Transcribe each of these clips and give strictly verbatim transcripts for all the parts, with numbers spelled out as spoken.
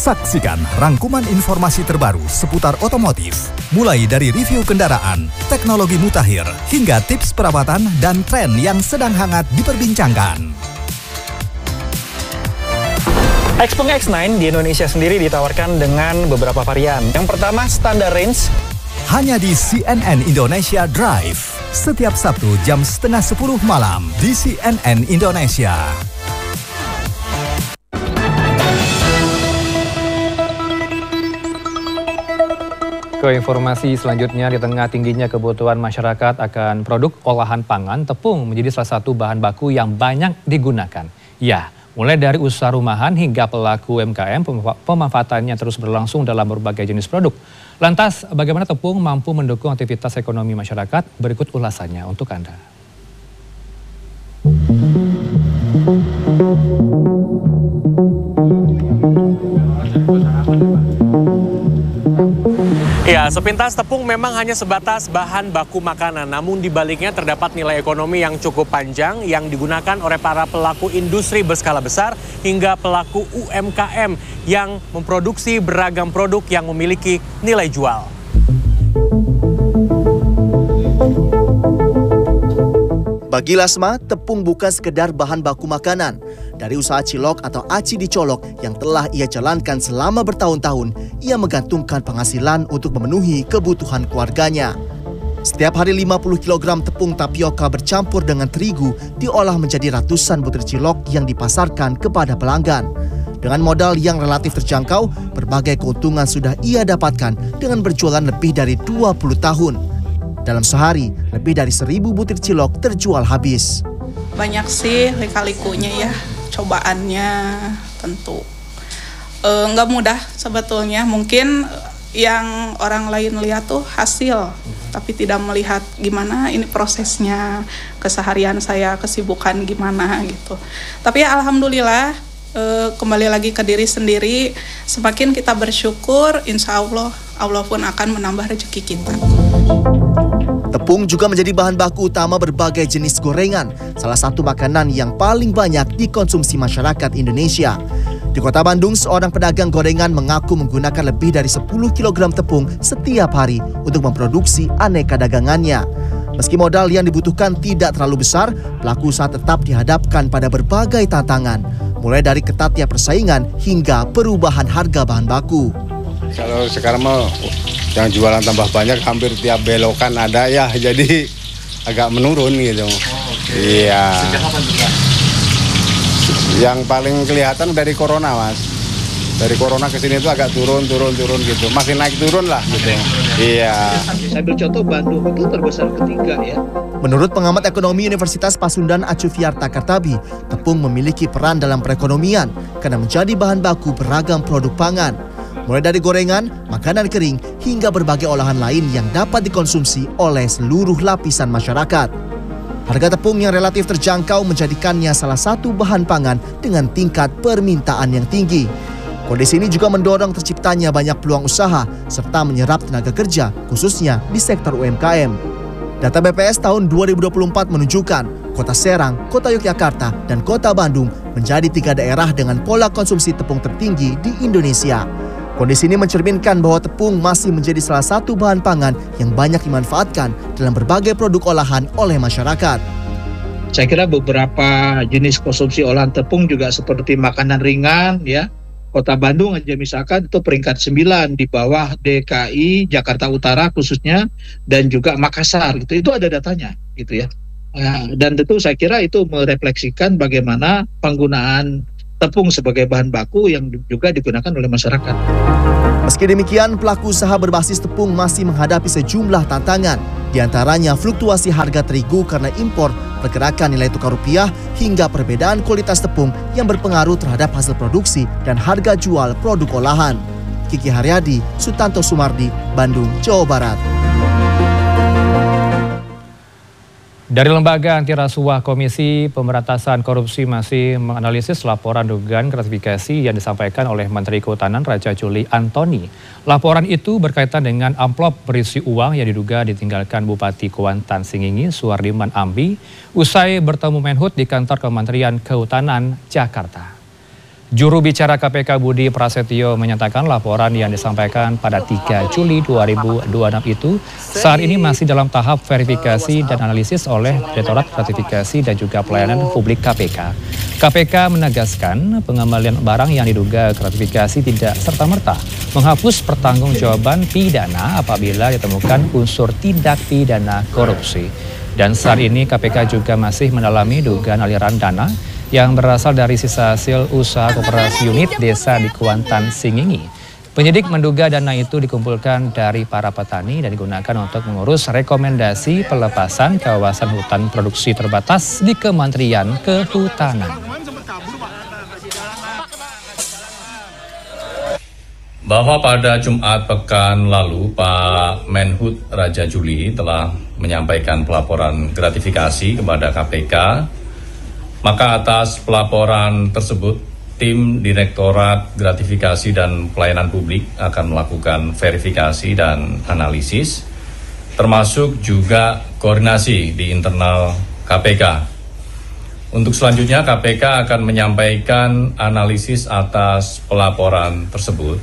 Saksikan rangkuman informasi terbaru seputar otomotif, mulai dari review kendaraan, teknologi mutakhir, hingga tips perawatan dan tren yang sedang hangat diperbincangkan. Xpeng X sembilan di Indonesia sendiri ditawarkan dengan beberapa varian. Yang pertama, standar range. Hanya di C N N Indonesia Drive, setiap Sabtu jam setengah sepuluh malam di C N N Indonesia. Ke informasi selanjutnya, di tengah tingginya kebutuhan masyarakat akan produk olahan pangan, tepung menjadi salah satu bahan baku yang banyak digunakan. Ya, mulai dari usaha rumahan hingga pelaku U M K M, pemanfaatannya terus berlangsung dalam berbagai jenis produk. Lantas, bagaimana tepung mampu mendukung aktivitas ekonomi masyarakat? Berikut ulasannya untuk Anda. Ya, sepintas tepung memang hanya sebatas bahan baku makanan, namun di baliknya terdapat nilai ekonomi yang cukup panjang yang digunakan oleh para pelaku industri berskala besar hingga pelaku U M K M yang memproduksi beragam produk yang memiliki nilai jual. Bagi Lasma, tepung bukan sekedar bahan baku makanan. Dari usaha cilok atau aci dicolok yang telah ia jalankan selama bertahun-tahun, ia menggantungkan penghasilan untuk memenuhi kebutuhan keluarganya. Setiap hari lima puluh kilogram tepung tapioka bercampur dengan terigu diolah menjadi ratusan butir cilok yang dipasarkan kepada pelanggan. Dengan modal yang relatif terjangkau, berbagai keuntungan sudah ia dapatkan dengan berjualan lebih dari dua puluh tahun. Dalam sehari, lebih dari seribu butir cilok terjual habis. Banyak sih lika-likunya ya, cobaannya tentu. E, nggak mudah sebetulnya, mungkin yang orang lain lihat tuh hasil, tapi tidak melihat gimana ini prosesnya, keseharian saya, kesibukan gimana gitu. Tapi ya alhamdulillah, e, kembali lagi ke diri sendiri, semakin kita bersyukur, insya Allah, Allah pun akan menambah rezeki kita. Tepung juga menjadi bahan baku utama berbagai jenis gorengan, salah satu makanan yang paling banyak dikonsumsi masyarakat Indonesia. Di Kota Bandung, seorang pedagang gorengan mengaku menggunakan lebih dari sepuluh kilogram tepung setiap hari untuk memproduksi aneka dagangannya. Meski modal yang dibutuhkan tidak terlalu besar, pelaku usaha tetap dihadapkan pada berbagai tantangan, mulai dari ketatnya persaingan hingga perubahan harga bahan baku. Kalau sekarang mau yang jualan tambah banyak, hampir tiap belokan ada ya, jadi agak menurun gitu. Oh, okay. Iya. Sejak kapan juga? Yang paling kelihatan dari corona, Mas. Dari corona ke sini itu agak turun, turun, turun gitu. Makin naik turun lah gitu. Iya. Saya ambil contoh Bandung itu terbesar ketiga ya. Menurut pengamat ekonomi Universitas Pasundan Acuviarta Kartabi, tepung memiliki peran dalam perekonomian karena menjadi bahan baku beragam produk pangan. Mulai dari gorengan, makanan kering, hingga berbagai olahan lain yang dapat dikonsumsi oleh seluruh lapisan masyarakat. Harga tepung yang relatif terjangkau menjadikannya salah satu bahan pangan dengan tingkat permintaan yang tinggi. Kondisi ini juga mendorong terciptanya banyak peluang usaha serta menyerap tenaga kerja, khususnya di sektor U M K M. Data B P S tahun dua ribu dua puluh empat menunjukkan Kota Serang, Kota Yogyakarta, dan Kota Bandung menjadi tiga daerah dengan pola konsumsi tepung tertinggi di Indonesia. Kondisi ini mencerminkan bahwa tepung masih menjadi salah satu bahan pangan yang banyak dimanfaatkan dalam berbagai produk olahan oleh masyarakat. Saya kira beberapa jenis konsumsi olahan tepung juga seperti makanan ringan ya. Kota Bandung aja misalkan itu peringkat sembilan di bawah D K I, Jakarta Utara khususnya, dan juga Makassar gitu. Itu ada datanya gitu ya. Dan tentu saya kira itu merefleksikan bagaimana penggunaan tepung sebagai bahan baku yang juga digunakan oleh masyarakat. Meski demikian, pelaku usaha berbasis tepung masih menghadapi sejumlah tantangan. Di antaranya fluktuasi harga terigu karena impor, pergerakan nilai tukar rupiah, hingga perbedaan kualitas tepung yang berpengaruh terhadap hasil produksi dan harga jual produk olahan. Kiki Haryadi, Sutanto Sumardi, Bandung, Jawa Barat. Dari Lembaga Antirasuah, Komisi Pemberantasan Korupsi masih menganalisis laporan dugaan gratifikasi yang disampaikan oleh Menteri Kehutanan Raja Juli Antoni. Laporan itu berkaitan dengan amplop berisi uang yang diduga ditinggalkan Bupati Kuantan Singingi, Suwardiman Ambi, usai bertemu Menhut di kantor Kementerian Kehutanan, Jakarta. Juru bicara K P K Budi Prasetyo menyatakan laporan yang disampaikan pada tiga Juli dua ribu dua puluh enam itu saat ini masih dalam tahap verifikasi dan analisis oleh Direktorat Gratifikasi dan juga Pelayanan Publik K P K. K P K menegaskan pengembalian barang yang diduga gratifikasi tidak serta-merta menghapus pertanggungjawaban pidana apabila ditemukan unsur tindak pidana korupsi. Dan saat ini K P K juga masih mendalami dugaan aliran dana yang berasal dari sisa hasil usaha koperasi unit desa di Kuantan Singingi. Penyidik menduga dana itu dikumpulkan dari para petani dan digunakan untuk mengurus rekomendasi pelepasan kawasan hutan produksi terbatas di Kementerian Kehutanan. Bahwa pada Jumat pekan lalu Pak Menhub Raja Juli telah menyampaikan pelaporan gratifikasi kepada K P K. Maka atas pelaporan tersebut, tim Direktorat Gratifikasi dan Pelayanan Publik akan melakukan verifikasi dan analisis, termasuk juga koordinasi di internal K P K. Untuk selanjutnya, K P K akan menyampaikan analisis atas pelaporan tersebut,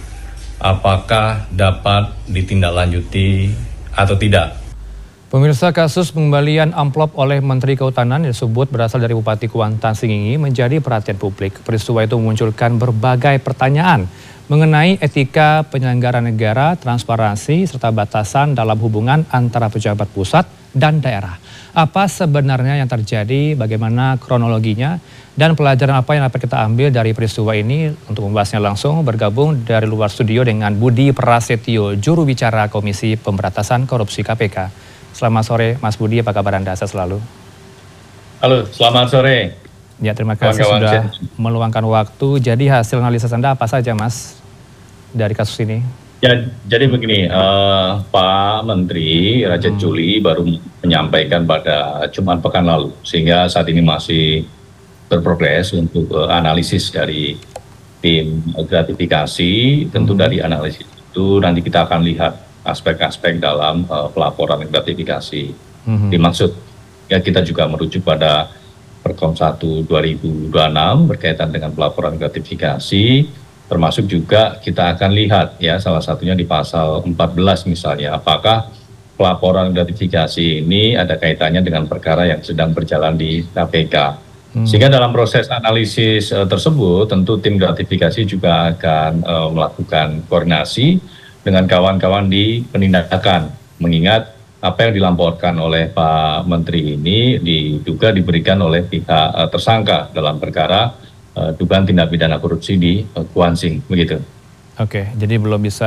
apakah dapat ditindaklanjuti atau tidak. Pemirsa, kasus pengembalian amplop oleh Menteri Kehutanan disebut berasal dari Bupati Kuantan Singingi menjadi perhatian publik. Peristiwa itu memunculkan berbagai pertanyaan mengenai etika penyelenggaraan negara, transparansi, serta batasan dalam hubungan antara pejabat pusat dan daerah. Apa sebenarnya yang terjadi, bagaimana kronologinya, dan pelajaran apa yang dapat kita ambil dari peristiwa ini? Untuk membahasnya langsung bergabung dari luar studio dengan Budi Prasetyo, juru bicara Komisi Pemberantasan Korupsi K P K. Selamat sore Mas Budi, apa kabar Anda? Sehat selalu. Halo, selamat sore. Ya, terima kasih Kawan-kawan sudah saya. meluangkan waktu. Jadi hasil analisis Anda apa saja Mas dari kasus ini? Ya, jadi begini, uh, Pak Menteri Raja hmm. Juli baru menyampaikan pada Jumat pekan lalu, sehingga saat ini masih berprogres untuk uh, analisis dari tim gratifikasi. Tentu hmm. dari analisis itu nanti kita akan lihat aspek-aspek dalam uh, pelaporan gratifikasi. Mm-hmm. Dimaksud ya kita juga merujuk pada Perkom satu dua ribu dua puluh enam berkaitan dengan pelaporan gratifikasi, termasuk juga kita akan lihat ya salah satunya di pasal empat belas misalnya, apakah pelaporan gratifikasi ini ada kaitannya dengan perkara yang sedang berjalan di K P K. Mm-hmm. Sehingga dalam proses analisis uh, tersebut tentu tim gratifikasi juga akan uh, melakukan koordinasi dengan kawan-kawan di penindakan, mengingat apa yang dilaporkan oleh Pak Menteri ini diduga diberikan oleh pihak uh, tersangka dalam perkara uh, dugaan tindak pidana korupsi di uh, Kuansing, begitu. Oke, jadi belum bisa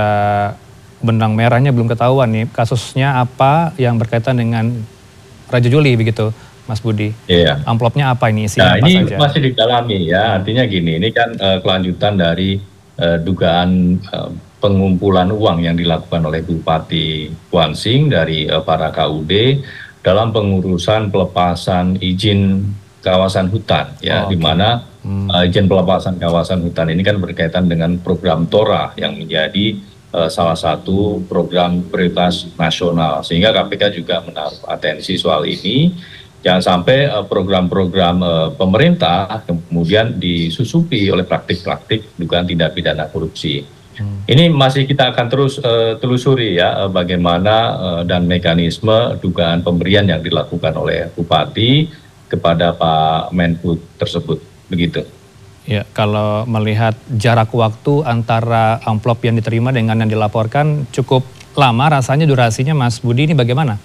benang merahnya belum ketahuan nih, kasusnya apa yang berkaitan dengan Raja Juli begitu, Mas Budi? Iya. Amplopnya apa ini isinya? Nah, apa ini saja? masih didalami ya, artinya gini, ini kan uh, kelanjutan dari uh, dugaan uh, pengumpulan uang yang dilakukan oleh Bupati Kuansing dari uh, para K U D dalam pengurusan pelepasan izin kawasan hutan ya, oh, di mana okay. hmm. uh, izin pelepasan kawasan hutan ini kan berkaitan dengan program Tora yang menjadi uh, salah satu program prioritas nasional, sehingga K P K juga menaruh atensi soal ini. Jangan sampai uh, program-program uh, pemerintah kemudian disusupi oleh praktik-praktik dugaan tindak pidana korupsi. Hmm. Ini masih kita akan terus uh, telusuri ya uh, bagaimana uh, dan mekanisme dugaan pemberian yang dilakukan oleh Bupati kepada Pak Menhub tersebut, begitu. Ya, kalau melihat jarak waktu antara amplop yang diterima dengan yang dilaporkan cukup lama rasanya durasinya, Mas Budi, ini bagaimana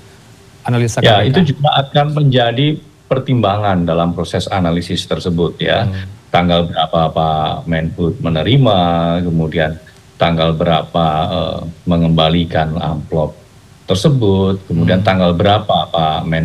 analisa K P K? Ya, itu juga akan menjadi pertimbangan dalam proses analisis tersebut ya. Hmm. Tanggal berapa Pak Menhub menerima, kemudian tanggal berapa uh, mengembalikan amplop tersebut, kemudian hmm. tanggal berapa Pak Menhub